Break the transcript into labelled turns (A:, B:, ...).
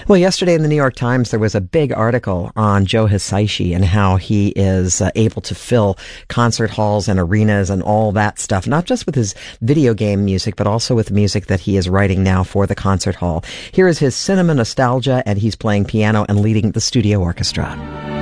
A: Well, yesterday in the New York Times, there was a big article on Joe Hisaishi and how he is able to fill concert halls and arenas and all that stuff, not just with his video game music, but also with music that he is writing now for the concert hall. Here is his cinema nostalgia, and he's playing piano and leading the studio orchestra.